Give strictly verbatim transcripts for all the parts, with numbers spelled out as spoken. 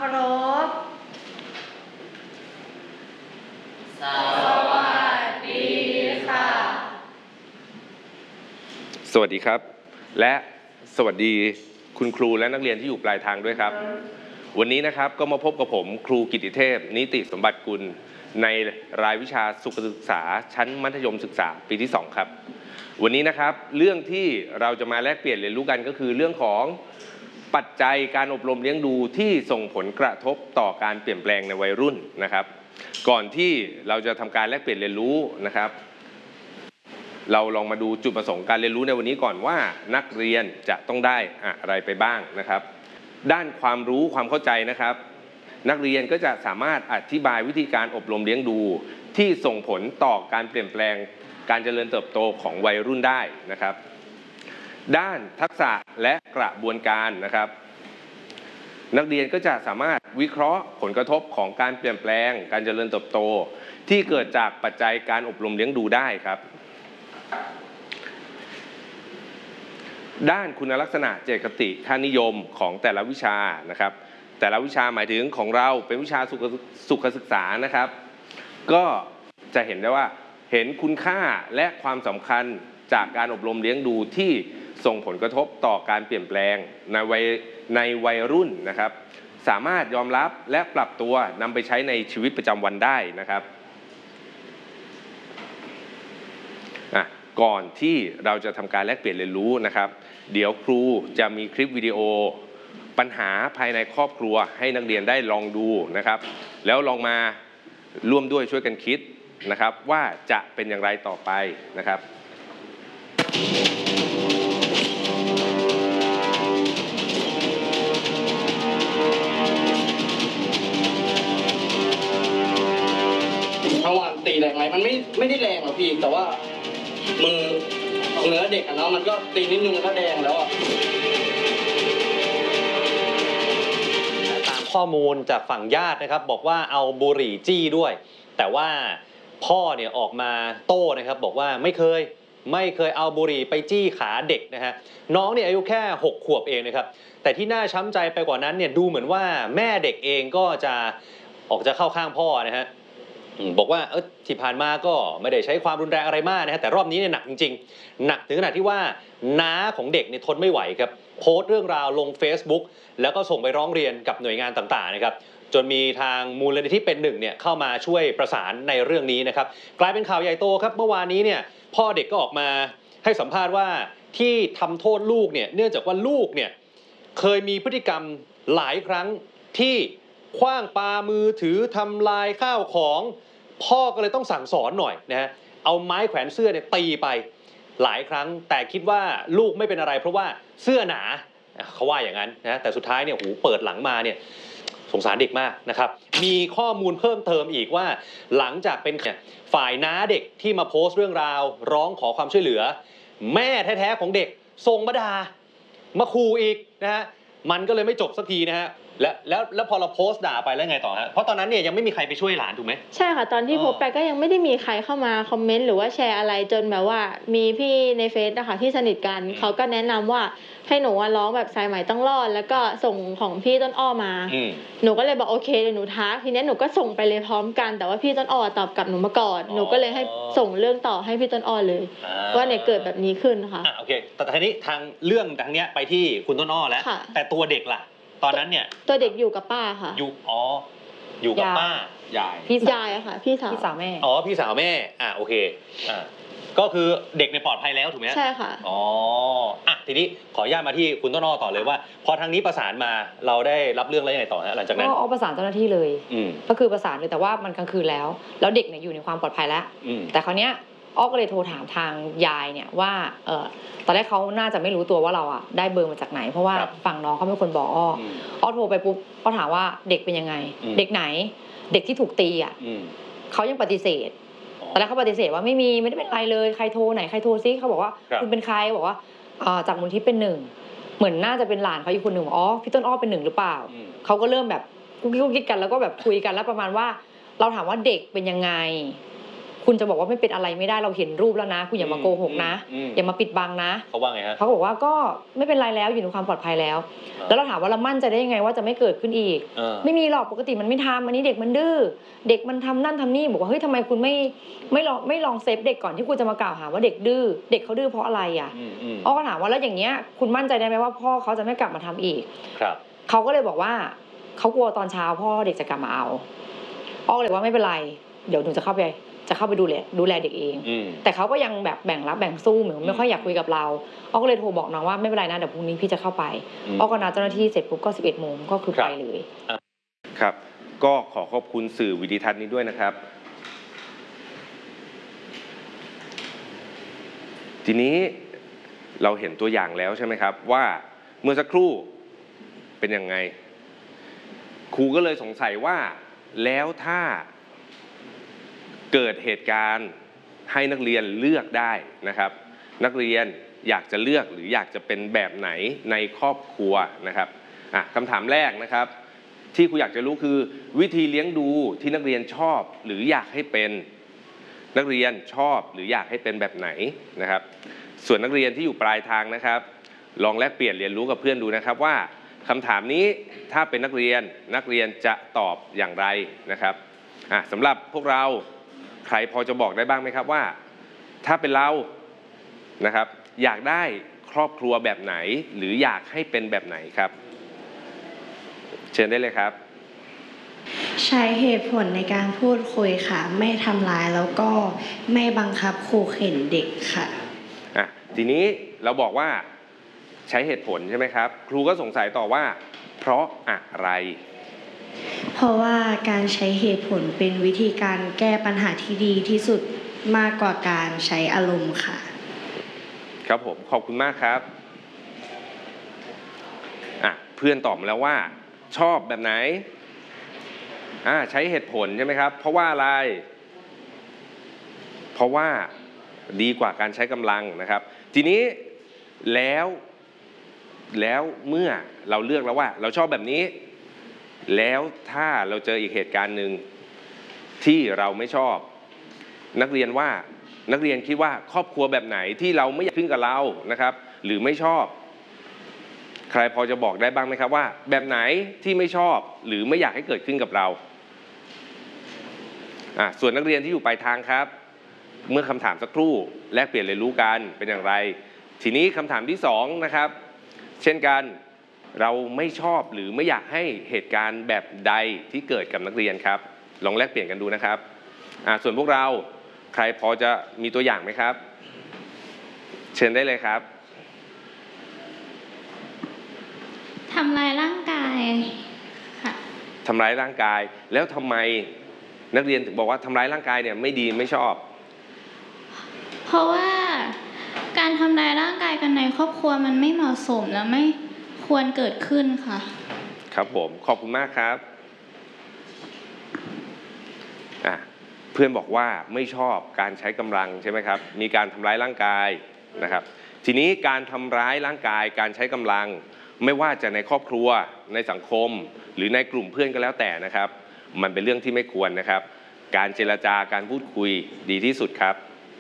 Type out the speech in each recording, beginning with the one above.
เคารพสวัสดีค่ะสวัสดีครับและสวัสดีคุณครูและนักเรียนที่อยู่ปลายทางด้วยครับวันนี้นะครับก็มาพบกับผมครูกิตติเทพนิติสมบัติกุลในรายวิชาสุขศึกษาชั้นมัธยมศึกษาปีที่สองครับวันนี้นะครับเรื่องที่เราจะมาแลกเปลี่ยนเรียนรู้กันก็คือเรื่องของปัจจัยการอบรมเลี้ยงดูที่ส่งผลกระทบต่อการเปลี่ยนแปลงในวัยรุ่นนะครับก่อนที่เราจะทำการแลกเปลี่ยนเรียนรู้นะครับเราลองมาดูจุดประสงค์การเรียนรู้ในวันนี้ก่อนว่านักเรียนจะต้องได้อะไรไปบ้างนะครับด้านความรู้ความเข้าใจนะครับนักเรียนก็จะสามารถอธิบายวิธีการอบรมเลี้ยงดูที่ส่งผลต่อการเปลี่ยนแปลงการเจริญเติบโตของวัยรุ่นได้นะครับด้านทักษะและกระบวนการนะครับนักเรียนก็จะสามารถวิเคราะห์ผลกระทบของการเปลี่ยนแปลงการเจริญเติบโตที่เกิดจากปัจจัยการอบรมเลี้ยงดูได้ครับด้านคุณลักษณะเจตคติค่านิยมของแต่ละวิชานะครับแต่ละวิชาหมายถึงของเราเป็นวิชาสุขศึกษานะครับก็จะเห็นได้ว่าเห็นคุณค่าและความสำคัญจากการอบรมเลี้ยงดูที่ส่งผลกระทบต่อการเปลี่ยนแปลงในวัยในวัยรุ่นนะครับสามารถยอมรับและปรับตัวนำไปใช้ในชีวิตประจำวันได้นะครับก่อนที่เราจะทำการแลกเปลี่ยนเรียนรู้นะครับเดี๋ยวครูจะมีคลิปวิดีโอปัญหาภายในครอบครัวให้นักเรียนได้ลองดูนะครับแล้วลองมาร่วมด้วยช่วยกันคิดนะครับว่าจะเป็นอย่างไรต่อไปนะครับเมื่อวานตีแรงไหมมันไม่ไม่ได้แรงหรอกพี่แต่ว่ามือเนื้อเด็กอะเนาะมันก็ตีนิดนึงก็แดงแล้วอะตามข้อมูลจากฝั่งญาตินะครับบอกว่าเอาบุหรี่จี้ด้วยแต่ว่าพ่อเนี่ยออกมาโต้นะครับบอกว่าไม่เคยไม่เคยเอาบุหรี่ไปจี้ขาเด็กนะฮะน้องเนี่ยอายุแค่หกขวบเองนะครับแต่ที่น่าช้ำใจไปกว่านั้นเนี่ยดูเหมือนว่าแม่เด็กเองก็จะออกจะเข้าข้างพ่อนะฮะบอกว่าเออที่ผ่านมาก็ไม่ได้ใช้ความรุนแรงอะไรมากนะฮะแต่รอบนี้เนี่ยหนักจริงๆหนักถึงขนาดที่ว่าน้าของเด็กเนี่ยทนไม่ไหวครับโพสต์เรื่องราวลง Facebook แล้วก็ส่งไปร้องเรียนกับหน่วยงานต่างๆนะครับจนมีทางมูลนิธิเป็นหนึ่งเนี่ยเข้ามาช่วยประสานในเรื่องนี้นะครับกลายเป็นข่าวใหญ่โตครับเมื่อวานนี้เนี่ยพ่อเด็กก็ออกมาให้สัมภาษณ์ว่าที่ทำโทษลูกเนี่ยเนื่องจากว่าลูกเนี่ยเคยมีพฤติกรรมหลายครั้งที่ขว้างปามือถือทำลายข้าวของพ่อก็เลยต้องสั่งสอนหน่อยนะฮะเอาไม้แขวนเสื้อเนี่ยตีไปหลายครั้งแต่คิดว่าลูกไม่เป็นอะไรเพราะว่าเสื้อหนาเขาว่าอย่างนั้นนะแต่สุดท้ายเนี่ยหูเปิดหลังมาเนี่ยสงสารเด็กมากนะครับมีข้อมูลเพิ่มเติมอีกว่าหลังจากเป็นฝ่ายน้าเด็กที่มาโพสต์เรื่องราวร้องขอความช่วยเหลือแม่แท้ๆของเด็กส่งมาด่ามาขู่อีกนะฮะมันก็เลยไม่จบสักทีนะฮะแล้วแล้วแล้วพอเราโพสต์ด่าไปแล้วไงต่อฮะเพราะตอนนั้นเนี่ยยังไม่มีใครไปช่วยหลานถูกไหมใช่ค่ะตอนที่โพสต์ไปก็ยังไม่ได้มีใครเข้ามาคอมเมนต์หรือว่าแชร์อะไรจนแบบว่ามีพี่ในเฟซนะคะที่สนิทกันเขาก็แนะนำว่าให้หนูร้องแบบสายไหมต้องรอดแล้วก็ส่งของพี่ต้นอ้อมาหนูก็เลยบอกโอเคเดี๋ยวหนูทักทีนี้หนูก็ส่งไปเลยพร้อมกันแต่ว่าพี่ต้นอ้อตอบกลับหนูมาก่อนหนูก็เลยให้ส่งเรื่องต่อให้พี่ต้นอ้อเลยว่าเนี่ยเกิดแบบนี้ขึ้นค่ะโอเคแต่ทีนี้ทางเรื่องทางเนี้ยไปที่คุณต้นอ้อแล้วแต่ตัวเด็กล่ะตอนนั้นเนี่ยตัวเด็กอยู่กับป้าค่ะอยู่อ๋ออยู่กับป้ายายพี่ยายค่ะพี่สาวพี่สาวแม่อ๋อพี่สาวแม่อ่ะโอเคอ่าก็คือเด็กในปลอดภัยแล้วถูกไหมใช่ค่ะอ๋ออ่ะทีนี้ขออนุญาตมาที่คุณต้นอ้อต่อเลยว่าพอทางนี้ประสานมาเราได้รับเรื่องแล้วยังไงต่อฮะหลังจากนั้นก็เอาประสานเจ้าหน้าที่เลยก็คือประสานเลยแต่ว่ามันกลางคืนแล้วแล้วเด็กเนี่ยอยู่ในความปลอดภัยแล้วแต่คราวเนี้ยอ้อก็เลยโทรถามทางยายเนี่ยว่าเออตอนแรกเขาน่าจะไม่รู้ตัวว่าเราอ่ะได้เบอร์มาจากไหนเพราะว่าฝั่งน้องเขาเป็นคนบอกอ้ออ้อโทรไปปุ๊บอ้อถามว่าเด็กเป็นยังไงเด็กไหนเด็กที่ถูกตีอ่ะเขายังปฏิเสธตอนแรกเขาปฏิเสธว่าไม่มีไม่ได้เป็นไรเลยใครโทรไหนใครโทรซิเขาบอกว่าคุณเป็นใครบอกว่าจากมูลที่เป็นหนึ่งเหมือนน่าจะเป็นหลานเขาอีกคนหนึ่งอ๋อพี่ต้นอ้อเป็นหนึ่งหรือเปล่าเขาก็เริ่มแบบกุ๊กกิ๊กกันแล้วก็แบบคุยกันแล้วประมาณว่าเราถามว่าเด็กเป็นยังไงคุณจะบอกว่าไม่เป็นอะไรไม่ได้เราเห็นรูปแล้วนะคุณอย่ามาโกหกนะอย่ามาปิดบังนะเขาว่าไงฮะเขาบอกว่าก็ไม่เป็นไรแล้วอยู่ในความปลอดภัยแล้วแล้วเราถามว่าเรามั่นใจได้ยังไงว่าจะไม่เกิดขึ้นอีกไม่มีหรอกปกติมันไม่ทำอันนี้เด็กมันดื้อเด็กมันทำนั่นทำนี่บอกว่าเฮ้ยทำไมคุณไม่ไม่ลองไม่ลองเซฟเด็กก่อนที่คุณจะมากล่าวหาว่าเด็กดื้อเด็กเขาดื้อเพราะอะไรอ่ะอ้อก็ถามว่าแล้วอย่างเงี้ยคุณมั่นใจได้ไหมว่าพ่อเขาจะไม่กลับมาทำอีกครับเขาก็เลยบอกว่าเขากลัวตอนเช้าพ่อเด็กจะกลับมาเอาอ้อเลยว่าไม่เป็นไรเดี๋ยวหนูจะเข้าไปจะเข้าไปดูแลดูแลเด็กเองแต่เขาก็ยังแบบแบ่งรับแบ่งสู้เหมือนไม่ค่อยอยากคุยกับเราอ้อก็เลยโทรบอกน้องว่าไม่เป็นไรนะเดี๋ยวพรุ่งนี้พี่จะเข้าไปอ้อก็นัดเจ้าหน้าที่เสร็จปุ๊บก็สิบเอ็ดโมงก็คือไปเลยครับก็ขอขอบคุณสื่อวิดิทัศน์นี้ด้วยนะครับทีนี้เราเห็นตัวอย่างแล้วใช่ไหมครับว่าเมื่อสักครู่เป็นยังไงครูก็เลยสงสัยว่าแล้วถ้าเกิดเหตุการณ์ให้นักเรียนเลือกได้นะครับนักเรียนอยากจะเลือกหรืออยากจะเป็นแบบไหนในครอบครัวนะครับอ่ะคำถามแรกนะครับที่ครูอยากจะรู้คือวิธีเลี้ยงดูที่นักเรียนชอบหรืออยากให้เป็นนักเรียนชอบหรืออยากให้เป็นแบบไหนนะครับส่วนนักเรียนที่อยู่ปลายทางนะครับลองแลกเปลี่ยนเรียนรู้กับเพื่อนดูนะครับว่าคำถามนี้ถ้าเป็นนักเรียนนักเรียนจะตอบอย่างไรนะครับอ่ะสำหรับพวกเราใครพอจะบอกได้บ้างไหมครับว่าถ้าเป็นเรานะครับอยากได้ครอบครัวแบบไหนหรืออยากให้เป็นแบบไหนครับเชิญได้เลยครับใช้เหตุผลในการพูดคุยค่ะไม่ทำร้ายแล้วก็ไม่บังคับขู่เข็นเด็กค่ะอ่ะทีนี้เราบอกว่าใช้เหตุผลใช่ไหมครับครูก็สงสัยต่อว่าเพราะอะไรเพราะว่าการใช้เหตุผลเป็นวิธีการแก้ปัญหาที่ดีที่สุดมากกว่าการใช้อารมณ์ค่ะครับผมขอบคุณมากครับอ่ะเพื่อนตอบมาแล้วว่าชอบแบบไหนอ่าใช้เหตุผลใช่ไหมครับเพราะว่าอะไรเพราะว่าดีกว่าการใช้กำลังนะครับทีนี้แล้วแล้วเมื่อเราเลือกแล้วว่าเราชอบแบบนี้แล้วถ้าเราเจออีกเหตุการณ์หนึ่งที่เราไม่ชอบนักเรียนว่านักเรียนคิดว่าครอบครัวแบบไหนที่เราไม่อยากขึ้นกับเรานะครับหรือไม่ชอบใครพอจะบอกได้บ้างไหมครับว่าแบบไหนที่ไม่ชอบหรือไม่อยากให้เกิดขึ้นกับเราอ่ะส่วนนักเรียนที่อยู่ปลายทางครับเมื่อคำถามสักครู่แลกเปลี่ยนเรียนรู้กันเป็นอย่างไรทีนี้คำถามที่สองนะครับเช่นกันเราไม่ชอบหรือไม่อยากให้เหตุการณ์แบบใดที่เกิดกับนักเรียนครับลองแลกเปลี่ยนกันดูนะครับอ่ะส่วนพวกเราใครพอจะมีตัวอย่างไหมครับเชิญได้เลยครับทำร้ายร่างกายค่ะทำร้ายร่างกายแล้วทำไมนักเรียนถึงบอกว่าทำร้ายร่างกายเนี่ยไม่ดีไม่ชอบเพราะว่าการทำร้ายร่างกายกันในครอบครัวมันไม่เหมาะสมและไม่ควรเกิดขึ้นค่ะครับผมขอบคุณมากครับอ่ะเพื่อนบอกว่าไม่ชอบการใช้กำลังใช่ไหมครับมีการทำร้ายร่างกายนะครับทีนี้การทำร้ายร่างกายการใช้กำลังไม่ว่าจะในครอบครัวในสังคมหรือในกลุ่มเพื่อนก็แล้วแต่นะครับมันเป็นเรื่องที่ไม่ควรนะครับการเจรจาการพูดคุยดีที่สุดครับ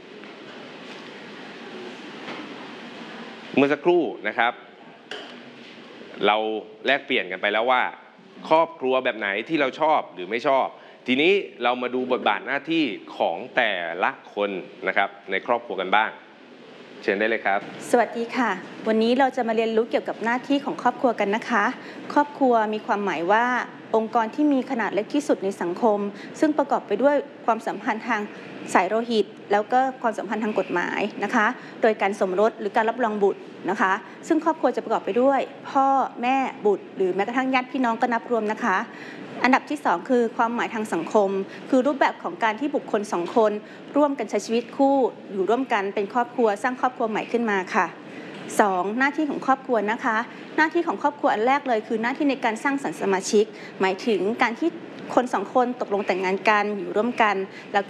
เมื่อสักครู่นะครับเราแลกเปลี่ยนกันไปแล้วว่าครอบครัวแบบไหนที่เราชอบหรือไม่ชอบทีนี้เรามาดูบทบาทหน้าที่ของแต่ละคนนะครับในครอบครัวกันบ้างเชิญได้เลยครับสวัสดีค่ะวันนี้เราจะมาเรียนรู้เกี่ยวกับหน้าที่ของครอบครัวกันนะคะครอบครัวมีความหมายว่าองค์กรที่มีขนาดเล็กที่สุดในสังคมซึ่งประกอบไปด้วยความสัมพันธ์ทางสายโลหิตแล้วก็ความสัมพันธ์ทางกฎหมายนะคะโดยการสมรสหรือการรับรองบุตรนะคะซึ่งครอบครัวจะประกอบไปด้วยพ่อแม่บุตรหรือแม้กระทั่งญาติพี่น้องก็นับรวมนะคะอันดับที่สองคือความหมายทางสังคมคือรูปแบบของการที่บุคคลสองคนร่วมกันใช้ชีวิตคู่อยู่ร่วมกันเป็นครอบครัวสร้างครอบครัวใหม่ขึ้นมาค่ะสองหน้าที่ของครอบครัวนะคะหน้าที่ของครอบครัวอันแรกเลยคือหน้าที่ในการสร้างสรรค์สมาชิกหมายถึงการที่คนสองคนตกลงแต่งงานกันอยู่ร่วมกันแล้วก็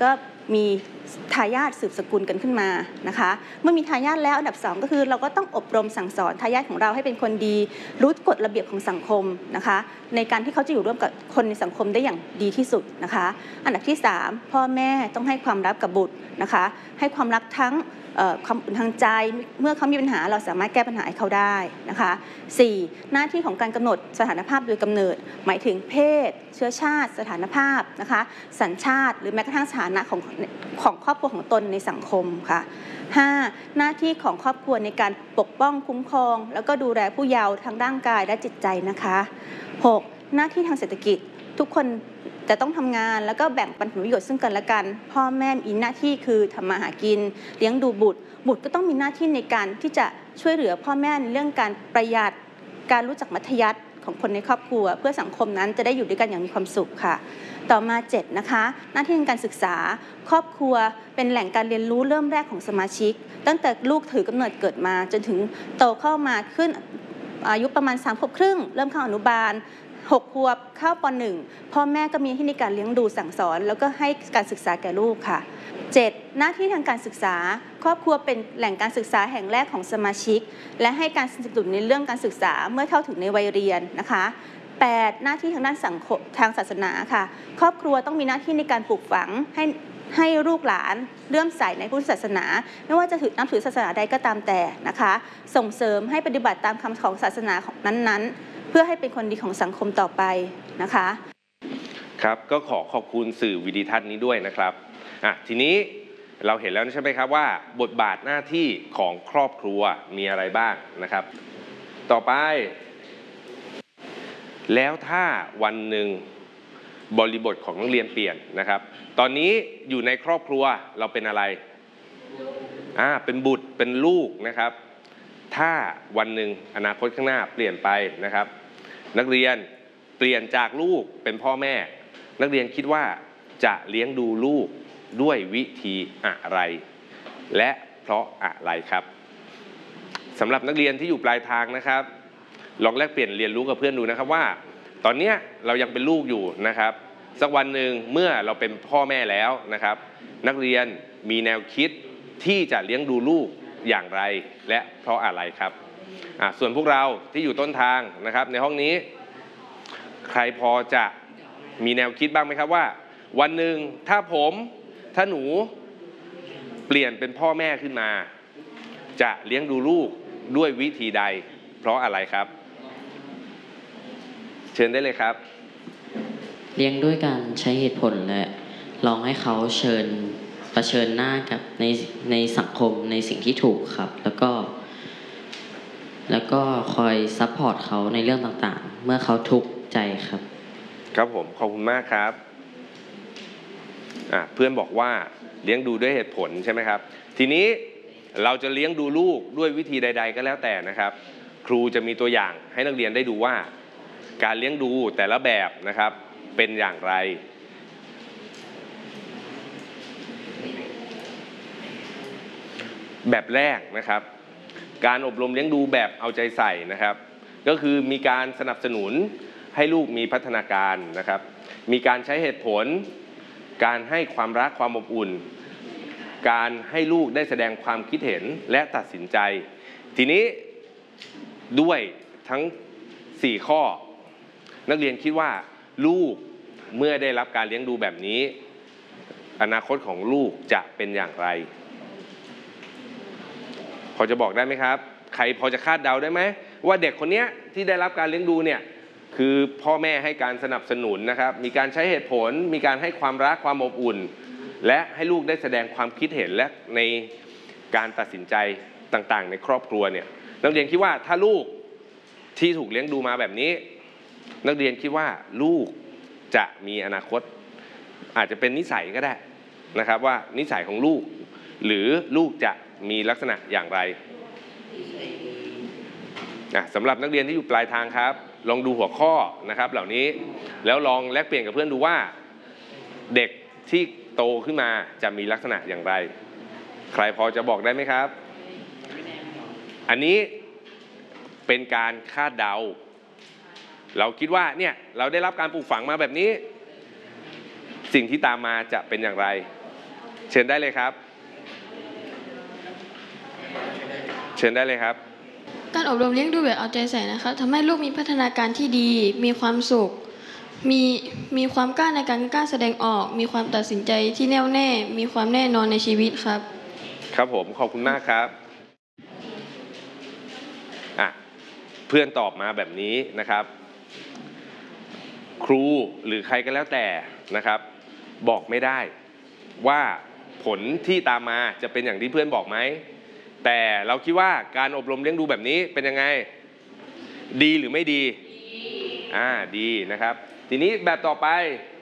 มีทายาทสืบสกุลกันขึ้นมานะคะเมื่อมีทายาทแล้วอันดับสองก็คือเราก็ต้องอบรมสั่งสอนทายาทของเราให้เป็นคนดีรู้กฎระเบียบของสังคมนะคะในการที่เขาจะอยู่ร่วมกับคนในสังคมได้อย่างดีที่สุดนะคะอันดับที่สามพ่อแม่ต้องให้ความรักกับบุตรนะคะให้ความรักทั้งความอุ่นทางใจเมื่อเขามีปัญหาเราสามารถแก้ปัญหาให้เขาได้นะคะสี่หน้าที่ของการกำหนดสถานภาพโดยกำเนิดหมายถึงเพศเชื้อชาติสถานภาพนะคะสัญชาติหรือแม้กระทั่งสถานะของของครอบครัวของตนในสังคมค่ะห้าหน้าที่ของครอบครัวในการปกป้องคุ้มครองแล้วก็ดูแลผู้เยาว์ทางร่างกายและจิตใจนะคะหกหน้าที่ทางเศรษฐกิจทุกคนจะต้องทำงานแล้วก็แบ่งปันผลประโยชน์ซึ่งกันและกันพ่อแม่มีหน้าที่คือทำมาหากินเลี้ยงดูบุตรบุตรก็ต้องมีหน้าที่ในการที่จะช่วยเหลือพ่อแม่ในเรื่องการประหยัดการรู้จักมัธยัสถ์ของคนในครอบครัวเพื่อสังคมนั้นจะได้อยู่ด้วยกันอย่างมีความสุขค่ะต่อมาเจ็ดนะคะหน้าที่ในการศึกษาครอบครัวเป็นแหล่งการเรียนรู้เริ่มแรกของสมาชิกตั้งแต่ลูกถือกำเนิดเกิดมาจนถึงโตเข้ามาขึ้นอายุประมาณสามขวบครึ่งเริ่มเข้าอนุบาลหกขวบเข้าปหนึ่งพ่อแม่ก็มีหน้าที่ในการเลี้ยงดูสั่งสอนแล้วก็ให้การศึกษาแก่ลูกค่ะเจ็ดหน้าที่ทางการศึกษาครอบครัวเป็นแหล่งการศึกษาแห่งแรกของสมาชิกและให้การสนับสนุนในเรื่องการศึกษาเมื่อเข้าถึงในวัยเรียนนะคะแปดหน้าที่ทางด้านสังคมทางศาสนาค่ะครอบครัวต้องมีหน้าที่ในการปลูกฝังให้ให้ลูกหลานเลื่อมใสในพุทธศาสนาไม่ว่าจะถือนับถือศาสนาใดก็ตามแต่นะคะส่งเสริมให้ปฏิบัติตามคำของศาสนาของนั้นๆเพื่อให้เป็นคนดีของสังคมต่อไปนะคะครับก็ขอขอบคุณสื่อวิดีทัศน์นี้ด้วยนะครับอ่ะทีนี้เราเห็นแล้วใช่ไหมครับว่าบทบาทหน้าที่ของครอบครัวมีอะไรบ้างนะครับต่อไปแล้วถ้าวันหนึ่งบริบทของนักเรียนเปลี่ยนนะครับตอนนี้อยู่ในครอบครัวเราเป็นอะไรอ่าเป็นบุตรเป็นลูกนะครับถ้าวันหนึ่งอนาคตข้างหน้าเปลี่ยนไปนะครับนักเรียนเปลี่ยนจากลูกเป็นพ่อแม่นักเรียนคิดว่าจะเลี้ยงดูลูกด้วยวิธีอะไรและเพราะอะไรครับสำหรับนักเรียนที่อยู่ปลายทางนะครับลองแลกเปลี่ยนเรียนรู้กับเพื่อนดูนะครับว่าตอนนี้เรายังเป็นลูกอยู่นะครับสักวันหนึ่งเมื่อเราเป็นพ่อแม่แล้วนะครับนักเรียนมีแนวคิดที่จะเลี้ยงดูลูกอย่างไรและเพราะอะไรครับอ่ะส่วนพวกเราที่อยู่ต้นทางนะครับในห้องนี้ใครพอจะมีแนวคิดบ้างไหมครับว่าวันหนึ่งถ้าผมถ้าหนูเปลี่ยนเป็นพ่อแม่ขึ้นมาจะเลี้ยงดูลูกด้วยวิธีใดเพราะอะไรครับเชิญได้เลยครับเลี้ยงด้วยการใช้เหตุผลและลองให้เขาเชิญเผชิญหน้ากับในในสังคมในสิ่งที่ถูกครับแล้วก็แล้วก็คอยซัพพอร์ตเขาในเรื่องต่างๆเมื่อเขาทุกข์ใจครับครับผมขอบคุณมากครับอ่ะเพื่อนบอกว่าเลี้ยงดูด้วยเหตุผลใช่ไหมครับทีนี้เราจะเลี้ยงดูลูกด้วยวิธีใดๆก็แล้วแต่นะครับครูจะมีตัวอย่างให้นักเรียนได้ดูว่าการเลี้ยงดูแต่ละแบบนะครับเป็นอย่างไรแบบแรกนะครับการอบรมเลี้ยงดูแบบเอาใจใส่นะครับก็คือมีการสนับสนุนให้ลูกมีพัฒนาการนะครับมีการใช้เหตุผลการให้ความรักความอบอุ่นการให้ลูกได้แสดงความคิดเห็นและตัดสินใจทีนี้ด้วยทั้งสี่ข้อนักเรียนคิดว่าลูกเมื่อได้รับการเลี้ยงดูแบบนี้อนาคตของลูกจะเป็นอย่างไรพอจะบอกได้ไหมครับใครพอจะคาดเดาได้ไหมว่าเด็กคนนี้ที่ได้รับการเลี้ยงดูเนี่ยคือพ่อแม่ให้การสนับสนุนนะครับมีการใช้เหตุผลมีการให้ความรักความอบอุ่นและให้ลูกได้แสดงความคิดเห็นและในการตัดสินใจต่างๆในครอบครัวเนี่ยนักเรียนคิดว่าถ้าลูกที่ถูกเลี้ยงดูมาแบบนี้นักเรียนคิดว่าลูกจะมีอนาคตอาจจะเป็นนิสัยก็ได้นะครับว่านิสัยของลูกหรือลูกจะมีลักษณะอย่างไรนะสำหรับนักเรียนที่อยู่ปลายทางครับลองดูหัวข้อนะครับเหล่านี้แล้วลองแลกเปลี่ยนกับเพื่อนดูว่าเด็กที่โตขึ้นมาจะมีลักษณะอย่างไรใครพอจะบอกได้ไหมครับอันนี้เป็นการคาดเดาเราคิดว่าเนี่ยเราได้รับการปลูกฝังมาแบบนี้สิ่งที่ตามมาจะเป็นอย่างไรเชิญได้เลยครับเชิญได้เลยครับการอบรมเลี้ยงดูแบบเอาใจใส่นะคะทำให้ลูกมีพัฒนาการที่ดีมีความสุขมีมีความกล้าในการกล้าแสดงออกมีความตัดสินใจที่แน่วแน่มีความแน่นอนในชีวิตครับครับผมขอบคุณมากครับอ่ะเพื่อนตอบมาแบบนี้นะครับครูหรือใครก็แล้วแต่นะครับบอกไม่ได้ว่าผลที่ตามมาจะเป็นอย่างที่เพื่อนบอกไหมแต่เราคิดว่าการอบรมเลี้ยงดูแบบนี้เป็นยังไงดีหรือไม่ดีอ่าดีนะครับทีนี้แบบต่อไป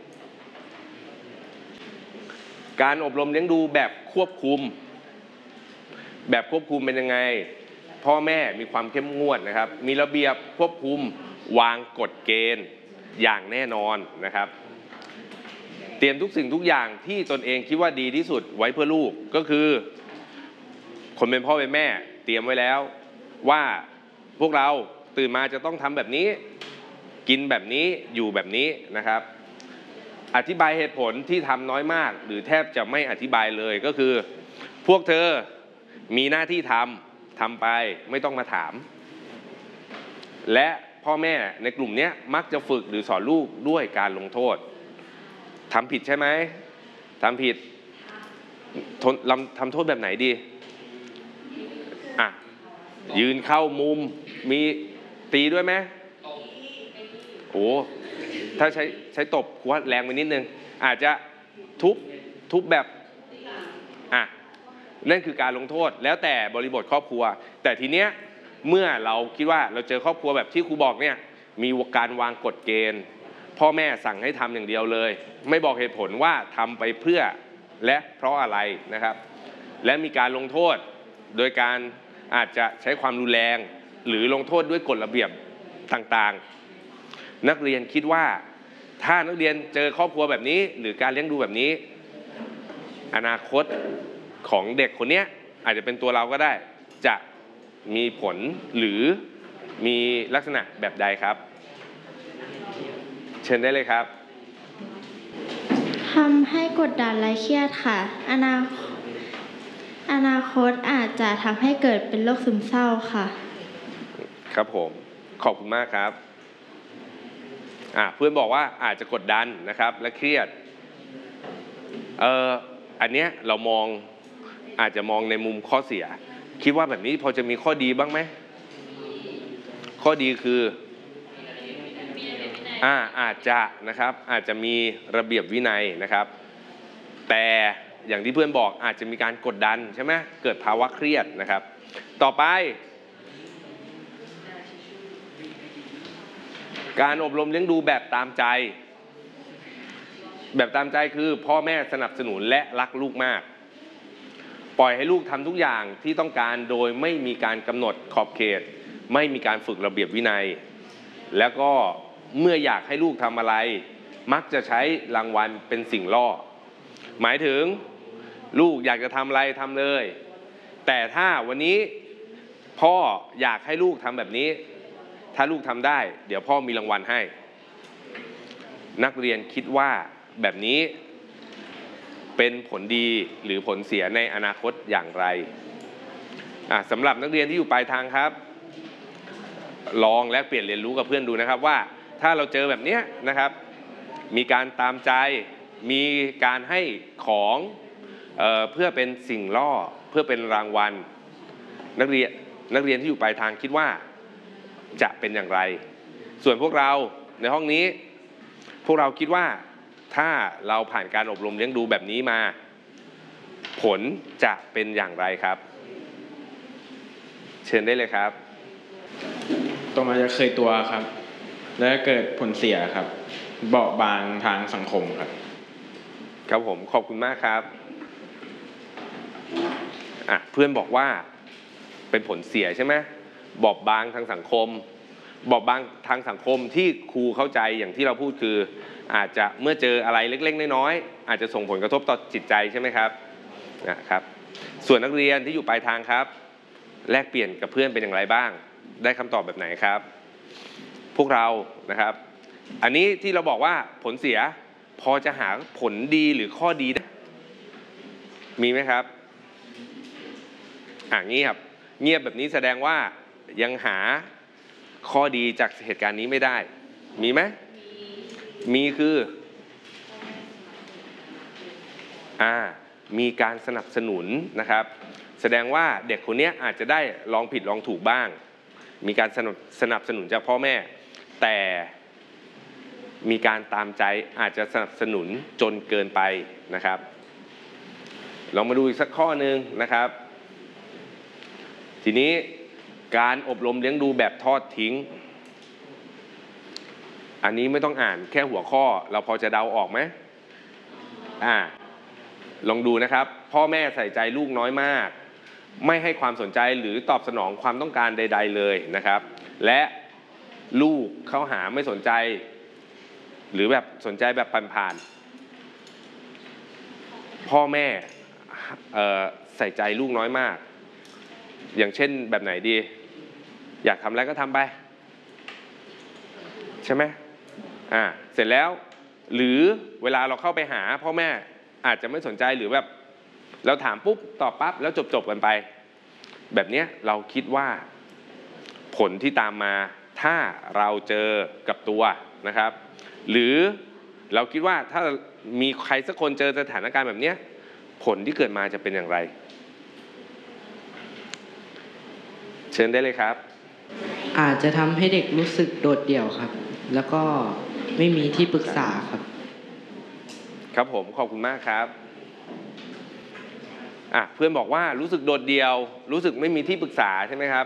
การอบรมเลี้ยงดูแบบควบคุมแบบควบคุมเป็นยังไงพ่อแม่มีความเข้มงวดนะครับมีระเบียบควบคุมวางกฎเกณฑ์อย่างแน่นอนนะครับเตรียมทุกสิ่งทุกอย่างที่ตนเองคิดว่าดีที่สุดไว้เพื่อลูกก็คือคนเป็นพ่อเป็นแม่เตรียมไว้แล้วว่าพวกเราตื่นมาจะต้องทำแบบนี้กินแบบนี้อยู่แบบนี้นะครับอธิบายเหตุผลที่ทำน้อยมากหรือแทบจะไม่อธิบายเลยก็คือพวกเธอมีหน้าที่ทำทำไปไม่ต้องมาถามและพ่อแม่ในกลุ่มนี้มักจะฝึกหรือสอนลูกด้วยการลงโทษทำผิดใช่ไหมทำผิดทำโทษแบบไหนดีอ่ะยืนเข้ามุมมีตีด้วยไหมโอ้ถ้าใช้ใช้ตบว่าแรงไปนิดนึงอาจจะทุบทุบแบบอ่ะนั่นคือการลงโทษแล้วแต่บริบทครอบครัวแต่ทีเนี้ยเมื่อเราคิดว่าเราเจอครอบครัวแบบที่ครูบอกเนี่ยมีการวางกฎเกณฑ์พ่อแม่สั่งให้ทำอย่างเดียวเลยไม่บอกเหตุผลว่าทำไปเพื่อและเพราะอะไรนะครับและมีการลงโทษโดยการอาจจะใช้ความรุนแรงหรือลงโทษด้วยกฎระเบียบต่างๆนักเรียนคิดว่าถ้านักเรียนเจอครอบครัวแบบนี้หรือการเลี้ยงดูแบบนี้อนาคตของเด็กคนนี้อาจจะเป็นตัวเราก็ได้จะมีผลหรือมีลักษณะแบบใดครับเชิญได้เลยครับทำให้กดดันและเครียดค่ะอนาอนาคตอาจจะทำให้เกิดเป็นโรคซึมเศร้าค่ะครับผมขอบคุณมากครับอ่ะเพื่อนบอกว่าอาจจะกดดันนะครับและเครียดเอ่ออันเนี้ยเรามองอาจจะมองในมุมข้อเสียคิดว่าแบบนี้พอจะมีข้อดีบ้างไหมข้อดีคืออ่าอาจจะนะครับอาจจะมีระเบียบวินัยนะครับแต่อย่างที่เพื่อนบอกอาจจะมีการกดดันใช่ไหมเกิดภาวะเครียดนะครับต่อไปการอบรมเลี้ยงดูแบบตามใจแบบตามใจคือพ่อแม่สนับสนุนและรักลูกมากปล่อยให้ลูกทำทุกอย่างที่ต้องการโดยไม่มีการกำหนดขอบเขตไม่มีการฝึกระเบียบวินัยแล้วก็เมื่ออยากให้ลูกทำอะไรมักจะใช้รางวัลเป็นสิ่งล่อหมายถึงลูกอยากจะทำอะไรทำเลยแต่ถ้าวันนี้พ่ออยากให้ลูกทำแบบนี้ถ้าลูกทำได้เดี๋ยวพ่อมีรางวัลให้นักเรียนคิดว่าแบบนี้เป็นผลดีหรือผลเสียในอนาคตอย่างไรอ่ะสำหรับนักเรียนที่อยู่ปลายทางครับลองแลกเปลี่ยนเรียนรู้กับเพื่อนดูนะครับว่าถ้าเราเจอแบบนี้นะครับมีการตามใจมีการให้ของเอ่อเพื่อเป็นสิ่งล่อเพื่อเป็นรางวัลนักเรียนนักเรียนที่อยู่ปลายทางคิดว่าจะเป็นอย่างไรส่วนพวกเราในห้องนี้พวกเราคิดว่าถ้าเราผ่านการอบรมเลี้ยงดูแบบนี้มาผลจะเป็นอย่างไรครับเชิญได้เลยครับต่อมาจะเคยตัวครับและเกิดผลเสียครับเบาบางทางสังคมครับครับผมขอบคุณมากครับอ่ะเพื่อนบอกว่าเป็นผลเสียใช่ไหมบอบบางทางสังคมบอบบางทางสังคมที่ครูเข้าใจอย่างที่เราพูดคืออาจจะเมื่อเจออะไรเล็กๆน้อยๆอาจจะส่งผลกระทบต่อจิตใจใช่ไหมครับนะครับส่วนนักเรียนที่อยู่ปลายทางครับแลกเปลี่ยนกับเพื่อนเป็นอย่างไรบ้างได้คำตอบแบบไหนครับพวกเรานะครับอันนี้ที่เราบอกว่าผลเสียพอจะหาผลดีหรือข้อดีได้มีไหมครับอ่าเงียบเงียบแบบนี้แสดงว่ายังหาข้อดีจากเหตุการณ์นี้ไม่ได้มีไหมมีคืออ่ามีการสนับสนุนนะครับแสดงว่าเด็กคนนี้อาจจะได้ลองผิดลองถูกบ้างมีการสนับสนับสนุนจากพ่อแม่แต่มีการตามใจอาจจะสนับสนุนจนเกินไปนะครับลองมาดูอีกสักข้อหนึ่งนะครับทีนี้การอบรมเลี้ยงดูแบบทอดทิ้งอันนี้ไม่ต้องอ่านแค่หัวข้อเราพอจะเดาออกไหมอ่าลองดูนะครับพ่อแม่ใส่ใจลูกน้อยมากไม่ให้ความสนใจหรือตอบสนองความต้องการใดๆเลยนะครับและลูกเข้าหาไม่สนใจหรือแบบสนใจแบบผ่านๆพ่อแม่เอ่อใส่ใจลูกน้อยมากอย่างเช่นแบบไหนดีอยากทำอะไรก็ทำไปใช่ไหมอ่าเสร็จแล้วหรือเวลาเราเข้าไปหาพ่อแม่อาจจะไม่สนใจหรือแบบเราถามปุ๊บตอบปั๊บแล้วจบๆกันไปแบบนี้เราคิดว่าผลที่ตามมาถ้าเราเจอกับตัวนะครับหรือเราคิดว่าถ้ามีใครสักคนเจอสถานการณ์แบบนี้ผลที่เกิดมาจะเป็นอย่างไรเชิญได้เลยครับอาจจะทำให้เด็กรู้สึกโดดเดี่ยวครับแล้วก็ไม่มีที่ปรึกษาครับครับผมขอบคุณมากครับอ่ะเพื่อนบอกว่ารู้สึกโดดเดี่ยวรู้สึกไม่มีที่ปรึกษาใช่ไหมครับ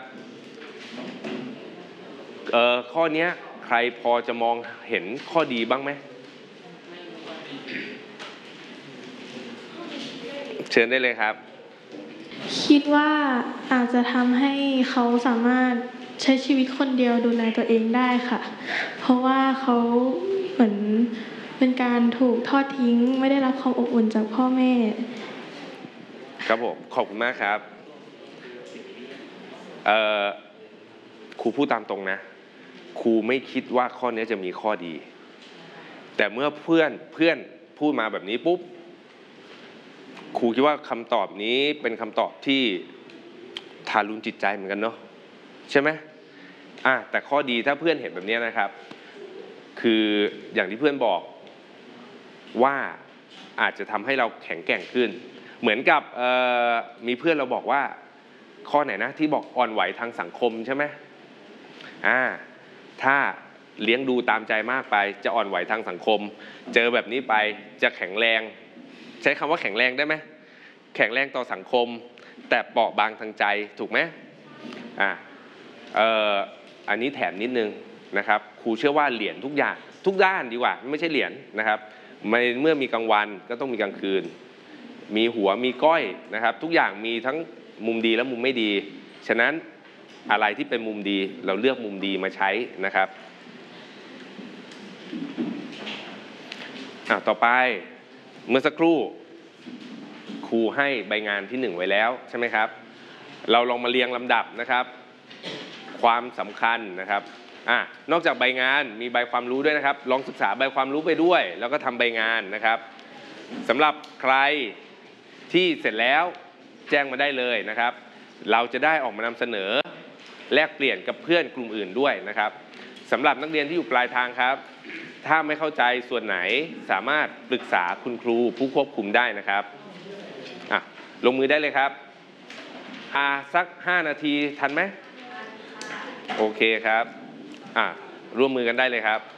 เอ่อข้อนี้ใครพอจะมองเห็นข้อดีบ้างไหมเชิญได้เลยครับคิดว่าอาจจะทำให้เขาสามารถใช้ชีวิตคนเดียวดูแลตัวเองได้ค่ะเพราะว่าเขาเหมือนเป็นการถูกทอดทิ้งไม่ได้รับความอบอุ่นจากพ่อแม่ครับผมขอบคุณมากครับเอ่อครูพูดตามตรงนะครูไม่คิดว่าข้อนี้จะมีข้อดีแต่เมื่อเพื่อนเพื่อนพูดมาแบบนี้ปุ๊บครูคิดว่าคำตอบนี้เป็นคำตอบที่ทารุณจิตใจเหมือนกันเนาะใช่ไหมอ่ะแต่ข้อดีถ้าเพื่อนเห็นแบบนี้นะครับคืออย่างที่เพื่อนบอกว่าอาจจะทำให้เราแข็งแกร่งขึ้นเหมือนกับมีเพื่อนเราบอกว่าข้อไหนนะที่บอกอ่อนไหวทางสังคมใช่ไหมอ่าถ้าเลี้ยงดูตามใจมากไปจะอ่อนไหวทางสังคมเจอแบบนี้ไปจะแข็งแรงใช้คำว่าแข็งแรงได้ไหมแข็งแรงต่อสังคมแต่เปราะบางทางใจถูกไหมอ่าเอ่ออันนี้แถมนิดนึงนะครับครูเชื่อว่าเหรียญทุกอย่างทุกด้านดีกว่าไม่ใช่เหรียญนะครับเมื่อมีกลางวันก็ต้องมีกลางคืนมีหัวมีก้อยนะครับทุกอย่างมีทั้งมุมดีและมุมไม่ดีฉะนั้นอะไรที่เป็นมุมดีเราเลือกมุมดีมาใช้นะครับอ่ะต่อไปเมื่อสักครู่ครูให้ใบงานที่หนึ่งไว้แล้วใช่ไหมครับเราลองมาเรียงลำดับนะครับความสำคัญนะครับอ่ะนอกจากใบงานมีใบความรู้ด้วยนะครับลองศึกษาใบความรู้ไปด้วยแล้วก็ทำใบงานนะครับสำหรับใครที่เสร็จแล้วแจ้งมาได้เลยนะครับเราจะได้ออกมานำเสนอแลกเปลี่ยนกับเพื่อนกลุ่มอื่นด้วยนะครับสำหรับนักเรียนที่อยู่ปลายทางครับถ้าไม่เข้าใจส่วนไหนสามารถปรึกษาคุณครูผู้ควบคุมได้นะครับอ่ะลงมือได้เลยครับอ่ะสักห้านาทีทันไหมโอเคครับอ่ะร่วมมือกันได้เลยครับ